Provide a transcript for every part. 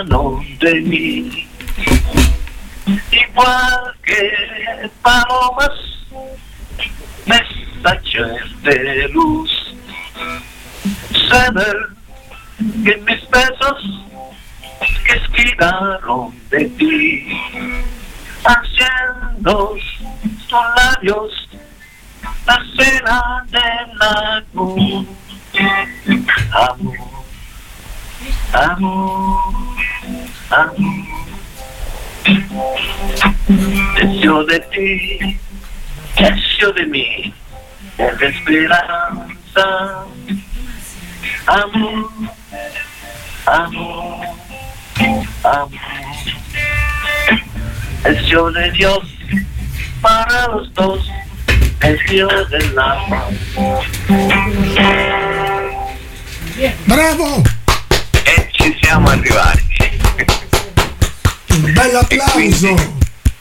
non devi, igual que palomas, mensajeros de luz, saber que mis besos que esquivaron de ti, haciendo tus labios la cena del amor. Amor, amor, amor. Deseo de ti, deseo de mí, es esperanza. Amor, amor, amor. Deseo de Dios para los dos, deseo del amor. Bravo! E ci siamo arrivati. Un bel applauso!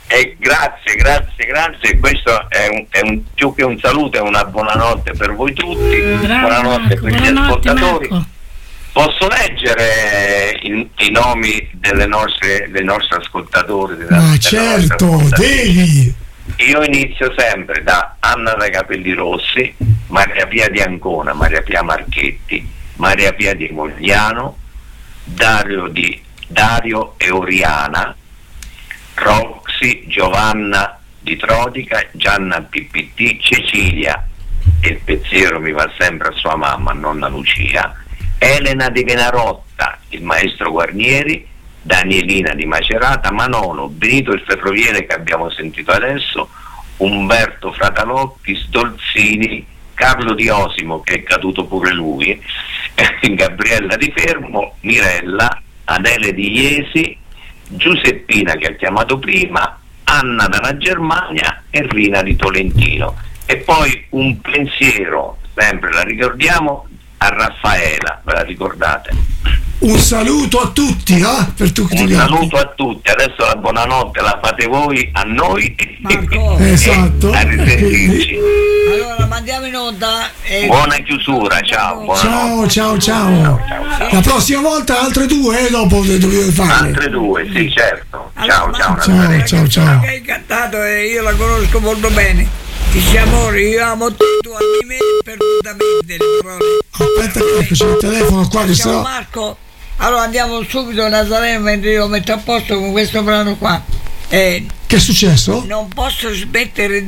Grazie. Questo è un più che un saluto, è una buonanotte per voi tutti. Buonanotte per gli ascoltatori. Marco. Posso leggere i nomi dei nostri ascoltatori? Certo, devi! Io inizio sempre da Anna dai Capelli Rossi, Maria Pia di Ancona, Maria Pia Marchetti, Maria Pia di Mogliano, Dario e Oriana, Roxy, Giovanna di Trodica, Gianna PPT, Cecilia, e il pensiero mi va sempre a sua mamma, nonna Lucia, Elena di Venarotta, il maestro Guarnieri, Danielina di Macerata, Manolo, Benito il ferroviere che abbiamo sentito adesso, Umberto Fratalocchi, Stolzini, Carlo Di Osimo che è caduto pure lui, Gabriella Di Fermo, Mirella, Adele di Iesi, Giuseppina che ha chiamato prima, Anna dalla Germania e Rina di Tolentino. E poi un pensiero, sempre la ricordiamo, a Raffaela, ve la ricordate? Un saluto a tutti, per tutti. Un saluto a tutti, adesso la buonanotte la fate voi a noi. Esatto. A risentirci. Allora mandiamo in onda. Buona chiusura, ciao. Ciao. La prossima volta altre due, dopo dovete fare. Altre due, sì, certo. Allora, ciao. Che hai cantato e io la conosco molto bene. Dici amore, io amo tutto, a me perdutamente le parole. Aspetta che c'è il telefono qua che Ciao Marco. Allora andiamo subito a Nazareno mentre io metto a posto con questo brano qua. Che è successo? Non posso smettere